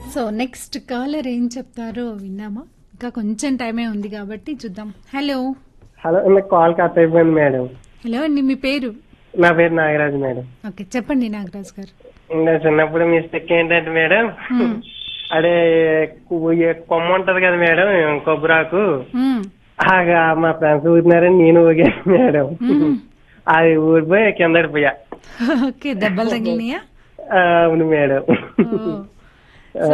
So next caller ఏం చెప్తారో విన్నామా? ఇంకా కొంచెం టైమే ఉంది కాబట్టి చూద్దాం. హలో హలో, నాకు కాల్ కట్ అయిపోయింది మేడం. హలో అండి, మీ పేరు? నా పేరు నాగరాజు మేడం. ఓకే, చెప్పండి నాగరాజ్ గారు. నా చిన్నప్పుడు మిస్టేక్ ఏంటంటే మేడం, మ్మ్. అదే కొమ్మ ఉంటది కదా మేడం, కొబ్బరాకు. మ్మ్. ఆగా మా ఫ్రెండ్స్ ఊరినారని నేను ఊగాను మేడం. మ్మ్. అది ఊరిపోయి కింద పడిపోయా. ఓకే, దెబ్బలు తగిలినాయా? అవును మేడం. ఓ.